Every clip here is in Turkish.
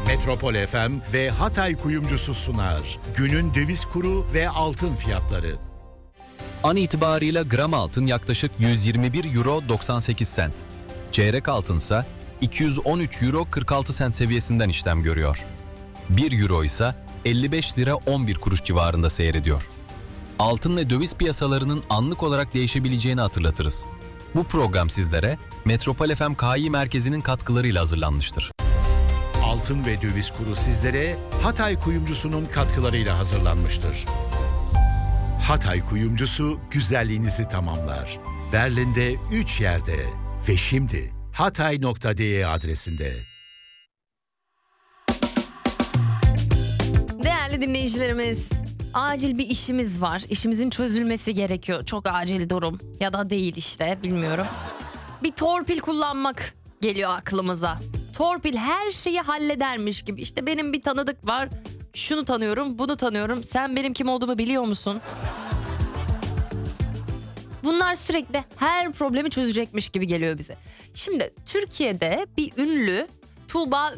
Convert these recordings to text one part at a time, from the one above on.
Metropol FM ve Hatay Kuyumcusu sunar. Günün döviz kuru ve altın fiyatları. An itibarıyla gram altın yaklaşık 121 euro 98 sent. Çeyrek altınsa 213 euro 46 sent seviyesinden işlem görüyor. 1 euro ise 55 lira 11 kuruş civarında seyrediyor. Altın ve döviz piyasalarının anlık olarak değişebileceğini hatırlatırız. Bu program sizlere Metropol FM KI Merkezi'nin katkılarıyla hazırlanmıştır. Altın ve döviz kuru sizlere Hatay Kuyumcusu'nun katkılarıyla hazırlanmıştır. Hatay Kuyumcusu güzelliğinizi tamamlar. Berlin'de 3 yerde ve şimdi hatay.de adresinde. Değerli dinleyicilerimiz, acil bir işimiz var. İşimizin çözülmesi gerekiyor. Çok acil durum ya da değil işte, bilmiyorum. Bir torpil kullanmak geliyor aklımıza. Torpil her şeyi halledermiş gibi. İşte benim bir tanıdık var. Şunu tanıyorum, bunu tanıyorum. Sen benim kim olduğumu biliyor musun? Bunlar sürekli her problemi çözecekmiş gibi geliyor bize. Şimdi Türkiye'de bir ünlü Tuğba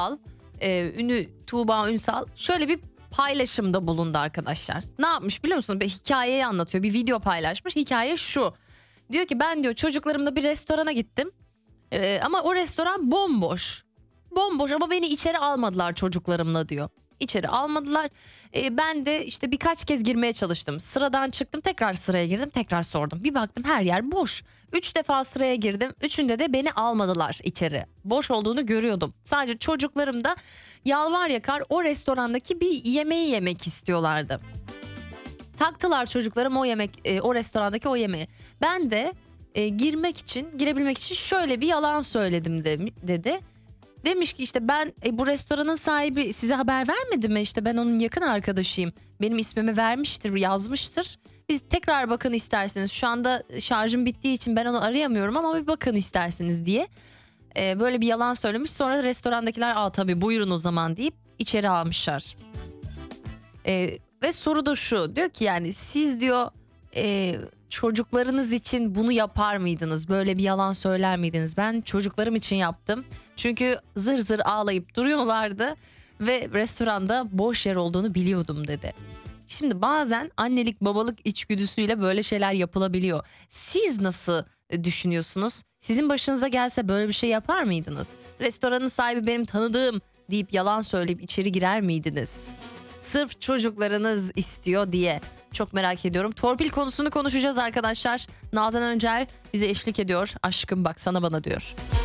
Ünsal şöyle bir paylaşımda bulundu arkadaşlar. Ne yapmış biliyor musunuz? Bir hikayeyi anlatıyor. Bir video paylaşmış. Hikaye şu. Diyor ki ben diyor çocuklarımla bir restorana gittim. Ama o restoran bomboş. Bomboş ama beni içeri almadılar çocuklarımla diyor. İçeri almadılar. Ben de işte birkaç kez girmeye çalıştım. Sıradan çıktım, tekrar sıraya girdim, tekrar sordum. Bir baktım her yer boş. 3 defa sıraya girdim. 3'ünde de beni almadılar içeri. Boş olduğunu görüyordum. Sadece çocuklarım da yalvar yakar o restorandaki bir yemeği yemek istiyorlardı. Taktılar çocuklarım o restorandaki o yemeği. Ben de girebilmek için şöyle bir yalan söyledim dedi. Demiş ki işte ben bu restoranın sahibi size haber vermedi mi? İşte ben onun yakın arkadaşıyım. Benim ismimi vermiştir, yazmıştır. Biz tekrar bakın isterseniz. Şu anda şarjım bittiği için ben onu arayamıyorum ama bir bakın isterseniz diye. Böyle bir yalan söylemiş. Sonra restorandakiler tabii buyurun o zaman deyip içeri almışlar. Ve soru da şu. Diyor ki yani siz diyor çocuklarınız için bunu yapar mıydınız? Böyle bir yalan söyler miydiniz? Ben çocuklarım için yaptım. Çünkü zır zır ağlayıp duruyorlardı ve restoranda boş yer olduğunu biliyordum dedi. Şimdi bazen annelik babalık içgüdüsüyle böyle şeyler yapılabiliyor. Siz nasıl düşünüyorsunuz? Sizin başınıza gelse böyle bir şey yapar mıydınız? Restoranın sahibi benim tanıdığım deyip yalan söyleyip içeri girer miydiniz? Sırf çocuklarınız istiyor diye. Çok merak ediyorum. Torpil konusunu konuşacağız arkadaşlar. Nazan Öncel bize eşlik ediyor. Aşkım bak sana bana diyor.